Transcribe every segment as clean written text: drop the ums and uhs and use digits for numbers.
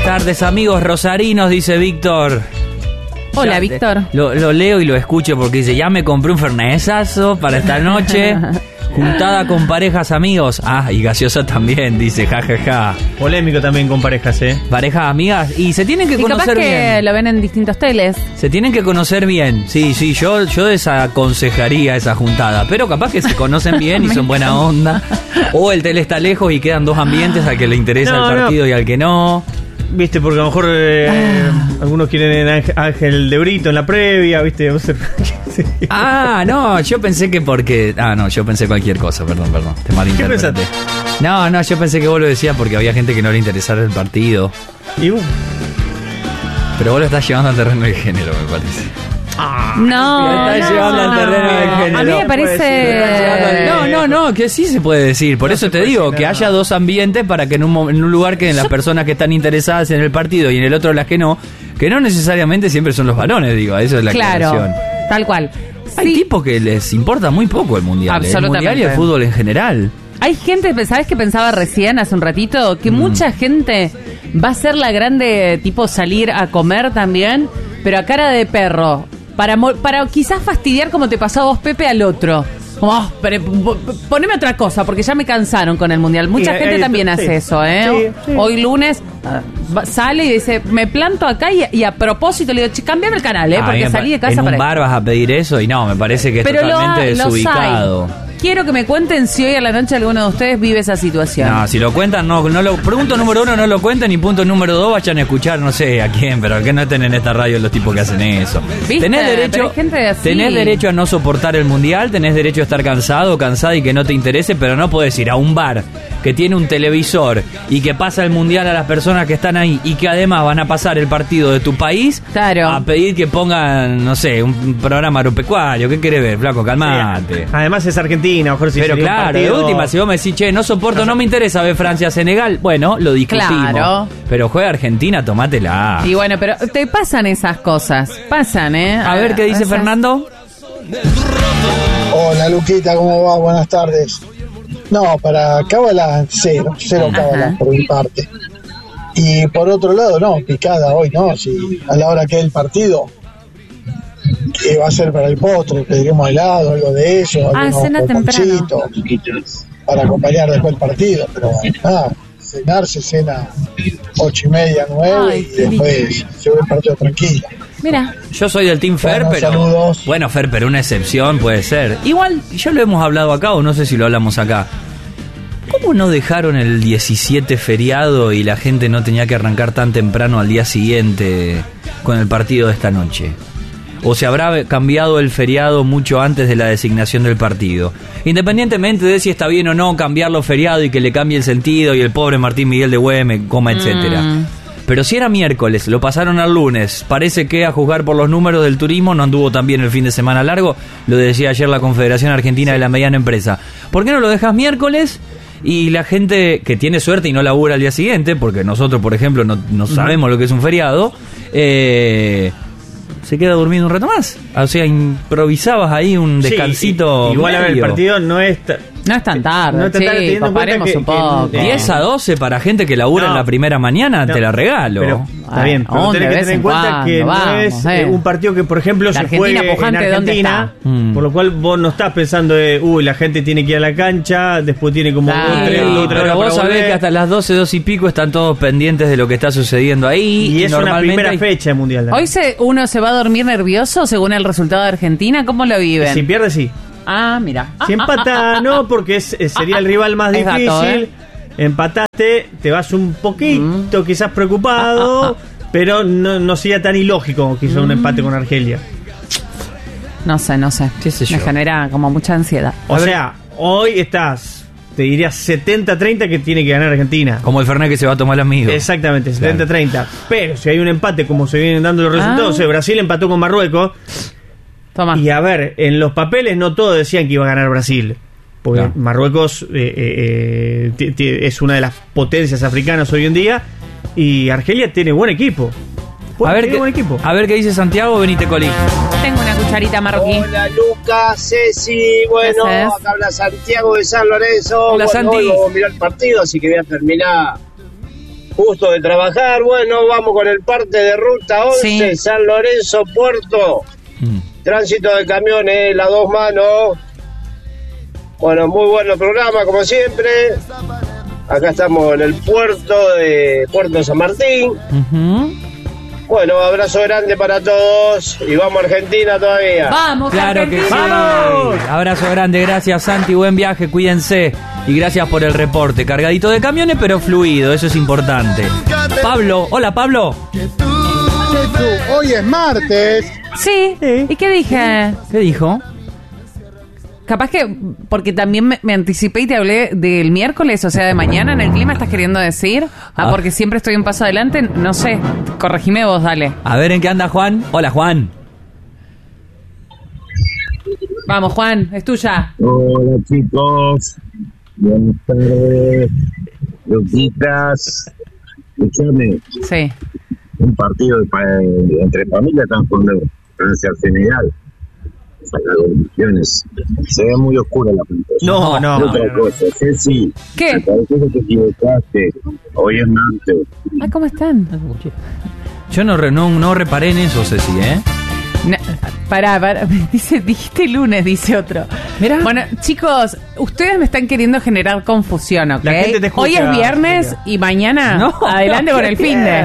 tardes, amigos rosarinos, dice Víctor. Hola, Víctor. Lo leo y lo escucho porque dice, ya me compré un fernesazo para esta noche. Juntada con parejas, amigos. Ah, y gaseosa también, dice, jajaja. Polémico también con parejas, Parejas, amigas. Y se tienen que y conocer capaz que bien. lo ven en distintos teles. Se tienen que conocer bien. Sí, yo desaconsejaría esa juntada. Pero capaz que se conocen bien y son buena onda. O el tele está lejos y quedan dos ambientes, al que le interesa el partido y al que no. Viste, porque a lo mejor algunos quieren Ángel de Brito en la previa, viste. No, yo pensé que porque... yo pensé cualquier cosa, perdón, te malinterpreté. ¿Qué pensaste? No, yo pensé que vos lo decías porque había gente que no le interesara el partido. Pero vos lo estás llevando al terreno del género, me parece. No, estás llevando al terreno del género. A mí me parece... No, que sí se puede decir. Por eso te digo, que haya dos ambientes para que en un lugar queden las personas que están interesadas en el partido y en el otro las que no necesariamente siempre son los varones, digo, eso es la aclaración. Tal cual. Hay tipos que les importa muy poco el mundial. El mundial y el fútbol en general. Hay gente, ¿sabes qué pensaba recién hace un ratito? Que mucha gente va a ser la grande, tipo salir a comer también, pero a cara de perro. Para quizás fastidiar, como te pasó a vos, Pepe, al otro. Como, poneme otra cosa, porque ya me cansaron con el mundial. Mucha gente también hace eso, ¿eh? Sí. Hoy lunes sale y dice, me planto acá y a propósito le digo, cambiame el canal, porque salí de casa en para... un bar vas a pedir eso y no, me parece que es totalmente desubicado. Quiero que me cuenten si hoy a la noche alguno de ustedes vive esa situación. No, si lo cuentan, no lo... Punto número 1, no lo cuenten. Y punto número 2, vayan a escuchar, no sé a quién, pero que no estén en esta radio los tipos que hacen eso. ¿Viste? Tenés derecho a no soportar el mundial, tenés derecho a estar cansada y que no te interese, pero no podés ir a un bar que tiene un televisor y que pasa el mundial a las personas que están ahí y que además van a pasar el partido de tu país a pedir que pongan, no sé, un programa agropecuario. ¿Qué querés ver, flaco? Calmate. Además es Argentina. Mejor si pero claro, de última, si vos me decís, no soporto, no me interesa ver Francia-Senegal, bueno, lo discutimos. Claro. Pero juega Argentina, tomátela. Y bueno, pero te pasan esas cosas. Pasan, A ver qué dice Fernando. Hola, Luquita, ¿cómo va? Buenas tardes. No, para cábala, cero cábala por mi parte. Y por otro lado, no, picada hoy, no. Si a la hora que es el partido, que va a ser para el postre, pediremos helado, algo de eso, cena temprano para acompañar después el partido, pero nada, se cena 8:30, 9 y después se ve el partido tranquilo. Mira, yo soy del Team Fer, pero saludos. Bueno, Fer, pero una excepción puede ser. Igual, ya lo hemos hablado acá o no sé si lo hablamos acá. ¿Cómo no dejaron el 17 feriado y la gente no tenía que arrancar tan temprano al día siguiente con el partido de esta noche? ¿O se habrá cambiado el feriado mucho antes de la designación del partido? Independientemente de si está bien o no cambiarlo feriado y que le cambie el sentido y el pobre Martín Miguel de Güemes, etcétera. Pero si era miércoles, lo pasaron al lunes. Parece que a juzgar por los números del turismo no anduvo tan bien el fin de semana largo. Lo decía ayer la Confederación Argentina de la Mediana Empresa. ¿Por qué no lo dejas miércoles? Y la gente que tiene suerte y no labura al día siguiente, porque nosotros, por ejemplo, no sabemos lo que es un feriado, se queda durmiendo un rato más. O sea, improvisabas ahí un descansito. Igual a ver, el partido no es tan tarde. No es tan tarde, teniendo en cuenta paremos un poco. 10 a 12 para gente que labura en la primera mañana, te la regalo. Pero, está bien, pero tenés que tener en cuenta que no es un partido que, por ejemplo, se juegue en Argentina, por lo cual vos no estás pensando la gente tiene que ir a la cancha, después tiene como pero vos sabés que hasta las 12 y pico están todos pendientes de lo que está sucediendo ahí. Y es una primera fecha mundial. Hoy uno se va a dormir nervioso según el resultado de Argentina. ¿Cómo lo viven? Si pierde, sí. Mira. Si empata, no, porque sería el rival más difícil. Empataste, te vas un poquito quizás preocupado, pero no sería tan ilógico quizás un empate con Argelia. No sé. ¿Qué sé yo? Me genera como mucha ansiedad. O sea, hoy estás, te diría 70-30 que tiene que ganar Argentina. Como el Fernet que se va a tomar el amigo. Exactamente, 70-30. Claro. Pero si hay un empate como se vienen dando los resultados, Brasil empató con Marruecos. Toma. Y a ver, en los papeles no todos decían que iba a ganar Brasil. Porque Marruecos es una de las potencias africanas hoy en día. Y Argelia tiene buen equipo. A ver qué dice Santiago Benítez-Colí. Tengo una cucharita marroquí. Hola Lucas, Ceci, bueno, acá habla Santiago de San Lorenzo. Hola Santi. Hoy vamos a mirar el partido, así que voy a terminar justo de trabajar. Bueno, vamos con el parte de ruta 11, San Lorenzo, Puerto. Tránsito de camiones, las dos manos. Bueno, muy bueno el programa, como siempre. Acá estamos en el puerto de Puerto San Martín. Bueno, abrazo grande para todos y vamos a Argentina todavía. ¡Vamos, claro Argentina! que sí. ¡Vamos! Abrazo grande, gracias Santi, buen viaje, cuídense. Y gracias por el reporte, cargadito de camiones pero fluido, eso es importante. Pablo, hola Pablo. Hoy es martes. Sí, ¿y qué dije? ¿Qué dijo? Capaz que, porque también me anticipé y te hablé del miércoles, o sea, de mañana en el clima, ¿estás queriendo decir? Porque siempre estoy un paso adelante, no sé, corregime vos, dale. A ver, ¿en qué anda Juan? Hola Juan. Vamos Juan, es tuya. Hola chicos, buenas tardes, Luquitas, escúchame. Sí. Un partido entre familias están jugando Francia-Senegal. Las condiciones. Se ve muy oscura la pantalla. No. Otra cosa, Ceci. ¿Qué? Me parece que te equivocaste. Hoy es martes. ¿Cómo están? Yo no reparé en eso, Ceci, ¿eh? No, pará, dijiste lunes, dice otro. Mirá. Bueno, chicos, ustedes me están queriendo generar confusión, ¿ok? La gente te escucha, hoy es viernes y mañana adelante con el fin de.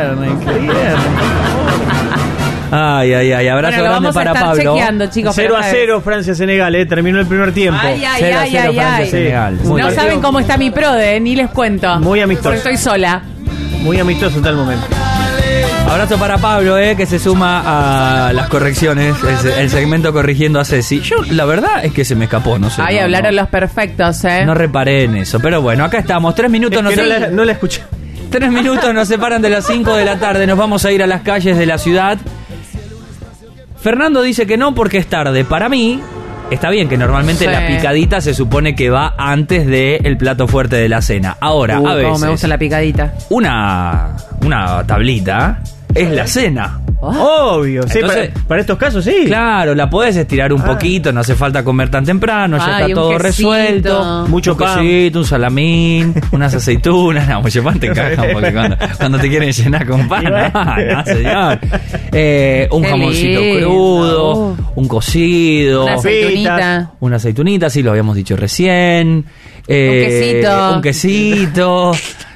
Ay, abrazo bueno, grande para Pablo. Chequeando, chicos, 0-0 Francia-Senegal, terminó el primer tiempo. Ay. 0-0 Francia-Senegal. No saben cómo está mi prode, ni les cuento. Muy amistoso. Porque estoy sola. Muy amistoso hasta el momento. Abrazo para Pablo, que se suma a las correcciones, el segmento corrigiendo a Ceci. Yo, la verdad es que se me escapó, no sé. Ay, hablaron los perfectos, No reparé en eso, pero bueno, acá estamos, 3 minutos. No la escuché. 3 minutos nos separan de las 5 de la tarde, nos vamos a ir a las calles de la ciudad. Fernando dice que no porque es tarde. Para mí, está bien que normalmente la picadita se supone que va antes del plato fuerte de la cena. Ahora, a veces... Cómo me gusta la picadita. Una tablita es la cena. Obvio, sí, entonces, para estos casos sí. Claro, la podés estirar un poquito, no hace falta comer tan temprano, ya está todo resuelto. Mucho pan. Quesito, un salamín, unas aceitunas. No, mucho pan te encaja porque cuando te quieren llenar con pan, no, señor. Un jamoncito crudo, un cocido. Una aceitunita, sí, lo habíamos dicho recién. Un quesito.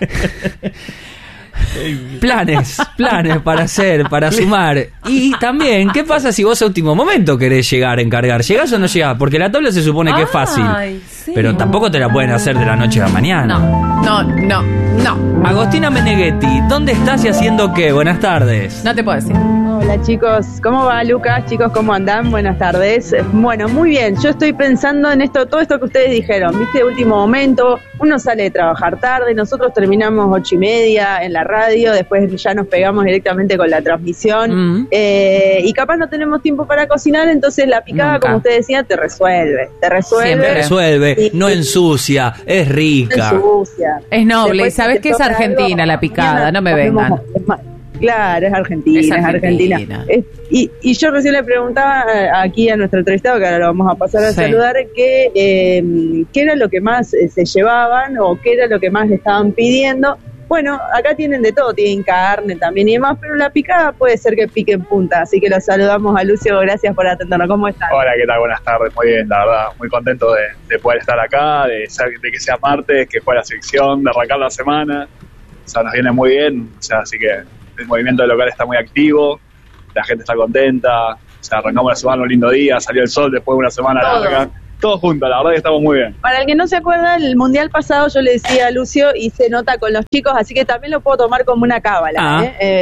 Planes para hacer, para sumar. Y también, ¿qué pasa si vos a último momento querés llegar a encargar? ¿Llegás o no llegás? Porque la tabla se supone que es fácil, sí. Pero tampoco te la pueden hacer de la noche a la mañana. No. Agostina Meneghetti, ¿dónde estás y haciendo qué? Buenas tardes. No te puedo decir. Hola chicos, ¿cómo va Lucas? Chicos, ¿cómo andan? Buenas tardes. Bueno, muy bien, yo estoy pensando en todo esto que ustedes dijeron, ¿viste? Último momento, uno sale de trabajar tarde, nosotros terminamos 8:30 en la radio, después ya nos pegamos directamente con la transmisión, y capaz no tenemos tiempo para cocinar, entonces la picada, como usted decía, te resuelve. Siempre resuelve, no ensucia, es rica. No ensucia. Es noble, después, y sabes que es Argentina la picada, no me vengan. Claro, es Argentina. Y yo recién le preguntaba aquí a nuestro entrevistado, que ahora lo vamos a pasar a saludar, qué era lo que más se llevaban o qué era lo que más le estaban pidiendo. Bueno, acá tienen de todo, tienen carne también y demás, pero la picada puede ser que pique en punta, así que los saludamos a Lucio, gracias por atendernos. ¿Cómo están? Hola, ¿qué tal? Buenas tardes, muy bien, la verdad, muy contento de poder estar acá, de que sea martes, que fue la sección, de arrancar la semana, o sea, nos viene muy bien, o sea, así que el movimiento local está muy activo, la gente está contenta, o sea, arrancamos la semana un lindo día, salió el sol después de una semana larga. Todos juntos, la verdad que estamos muy bien. Para el que no se acuerda, el mundial pasado yo le decía a Lucio y se nota con los chicos, así que también lo puedo tomar como una cábala.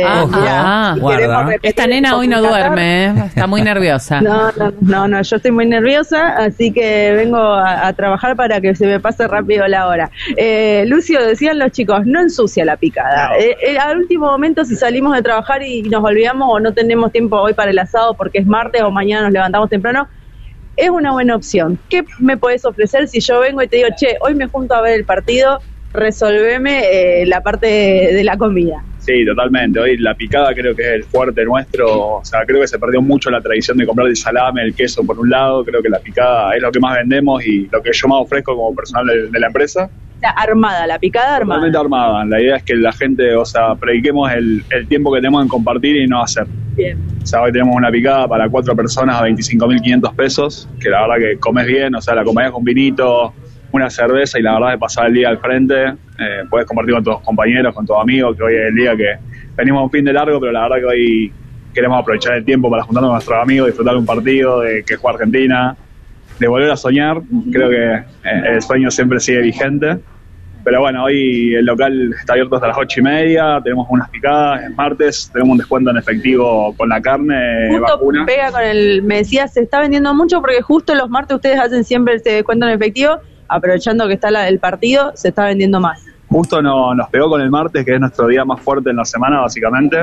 Esta nena hoy no duerme, está muy nerviosa. No, yo estoy muy nerviosa, así que vengo a trabajar para que se me pase rápido la hora. Lucio, decían los chicos, no ensucia la picada. Al último momento, si salimos de trabajar y nos olvidamos o no tenemos tiempo hoy para el asado porque es martes o mañana nos levantamos temprano, es una buena opción. ¿Qué me podés ofrecer si yo vengo y te digo, che, hoy me junto a ver el partido, resolveme la parte de la comida? Sí, totalmente. Hoy la picada creo que es el fuerte nuestro. O sea, creo que se perdió mucho la tradición de comprar el salame, el queso por un lado. Creo que la picada es lo que más vendemos y lo que yo más ofrezco como personal de la empresa. sea, armada, la picada armada. Totalmente armada. La idea es que la gente, o sea, prediquemos el tiempo que tenemos en compartir y no hacer. Bien. O sea, hoy tenemos una picada para 4 personas a 25.500 pesos, que la verdad que comes bien, o sea, la acompañas con vinito, una cerveza y la verdad es pasar el día al frente, puedes compartir con tus compañeros, con tus amigos, que hoy es el día que venimos a un fin de largo, pero la verdad que hoy queremos aprovechar el tiempo para juntarnos con nuestros amigos, disfrutar de un partido, de que juega Argentina, de volver a soñar. Creo que el sueño siempre sigue vigente. Pero bueno, hoy el local está abierto hasta las 8:30, tenemos unas picadas, es martes, tenemos un descuento en efectivo con la carne, justo vacuna. Pega con me decía, se está vendiendo mucho porque justo los martes ustedes hacen siempre ese descuento en efectivo, aprovechando que está el partido, se está vendiendo más. Justo nos pegó con el martes, que es nuestro día más fuerte en la semana, básicamente.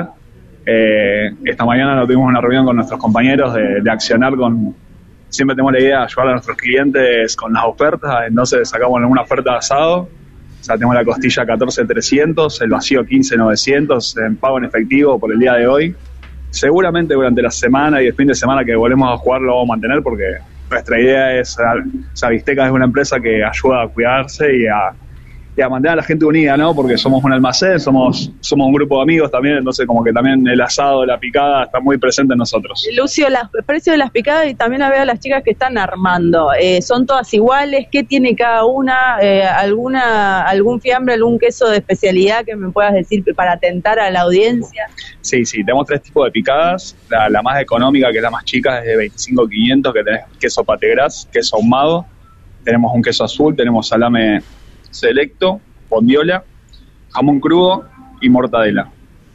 Esta mañana tuvimos una reunión con nuestros compañeros de accionar con... Siempre tenemos la idea de ayudar a nuestros clientes con las ofertas, entonces sacamos alguna oferta de asado. O sea, tenemos la costilla 14.300, el vacío 15.900 en pago en efectivo por el día de hoy. Seguramente durante la semana y el fin de semana que volvemos a jugar lo vamos a mantener porque nuestra idea es, o sea, Visteca es una empresa que ayuda a cuidarse y a mantener a la gente unida, ¿no? Porque somos un almacén, somos un grupo de amigos también, entonces como que también el asado, la picada está muy presente en nosotros. Lucio, el precio de las picadas, y también veo a las chicas que están armando, ¿son todas iguales? ¿Qué tiene cada una? ¿Algún fiambre, algún queso de especialidad que me puedas decir para atentar a la audiencia? Sí, tenemos 3 tipos de picadas. La más económica, que es la más chica, es de 25.500, que tenés queso pategras, queso ahumado, tenemos un queso azul, tenemos salame selecto, bondiola, jamón crudo y mortadela.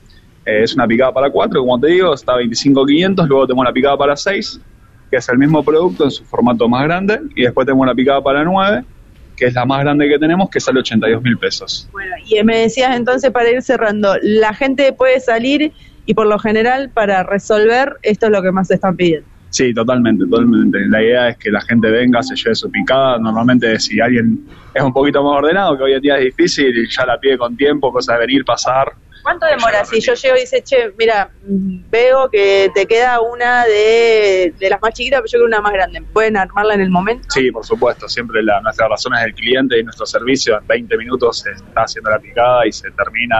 Es una picada para 4, como te digo, está a 25.500. Luego tenemos una picada para 6, que es el mismo producto en su formato más grande, y después tenemos una picada para 9, que es la más grande que tenemos, que sale 82.000 pesos. Bueno, y me decías entonces, para ir cerrando, la gente puede salir y por lo general para resolver esto es lo que más se están pidiendo. Sí, totalmente. La idea es que la gente venga, se lleve su picada. Normalmente si alguien es un poquito más ordenado, que hoy en día es difícil, y ya la pide con tiempo, cosa de venir, pasar. ¿Cuánto demora si yo llego y dice, che, mira, veo que te queda una de las más chiquitas, pero yo quiero una más grande? ¿Pueden armarla en el momento? Sí, por supuesto. Siempre nuestra razón es el cliente y nuestro servicio. En 20 minutos se está haciendo la picada y se termina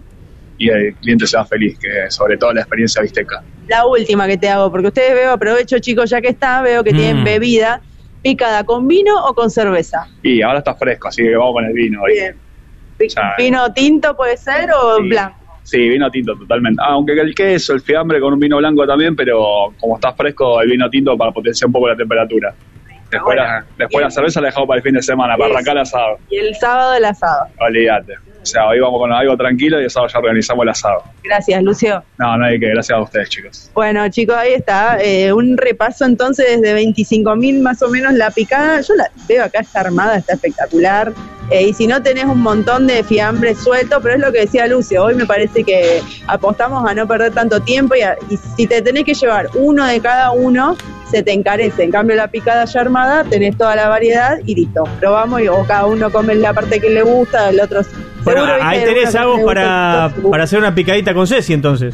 y el cliente se va feliz, que sobre todo la experiencia Visteca. La última que te hago, porque ustedes aprovecho chicos, ya que veo que tienen bebida, picada con vino o con cerveza. Y ahora está fresco, así que vamos con el vino. Bien. ¿Vino tinto puede ser o blanco? Sí, vino tinto totalmente. Aunque el queso, el fiambre con un vino blanco también, pero como está fresco, el vino tinto para potenciar un poco la temperatura. Después la cerveza la dejamos para el fin de semana, para arrancar el asado. Y el sábado el asado. Olvídate. O sea, hoy vamos con algo tranquilo y el sábado ya organizamos el asado. Gracias, Lucio. No hay que, gracias a ustedes, chicos. Bueno, chicos, ahí está. Un repaso entonces de 25.000 más o menos la picada. Yo la veo acá, está armada, está espectacular. Y si no, tenés un montón de fiambre suelto, pero es lo que decía Lucio. Hoy me parece que apostamos a no perder tanto tiempo y si te tenés que llevar uno de cada uno, se te encarece. En cambio, la picada ya armada, tenés toda la variedad y listo. Probamos o cada uno come la parte que le gusta, el otro... Bueno, ahí tenés algo para hacer una picadita con Ceci, entonces.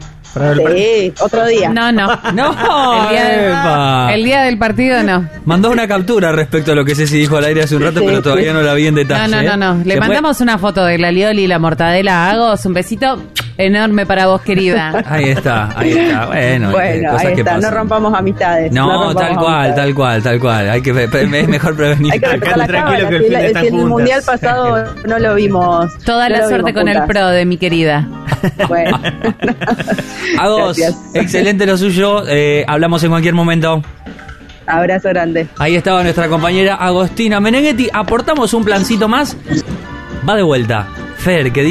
Sí, otro día. No. El día del partido no. Mandó una captura respecto a lo que Ceci dijo al aire hace un rato, pero todavía no la vi en detalle. No. Le mandamos una foto de la alioli y la mortadela a Agos. Un besito enorme para vos, querida. Ahí está. Bueno, ahí está. No rompamos amistades. No, tal cual. Es mejor prevenir. Hay que respetar tranquilo que si el mundial pasado no lo vimos. Toda la suerte con el pro de mi querida. Bueno. Agos, excelente lo suyo. Hablamos en cualquier momento. Abrazo grande. Ahí estaba nuestra compañera Agostina Meneghetti. Aportamos un plancito más. Va de vuelta. Fer, que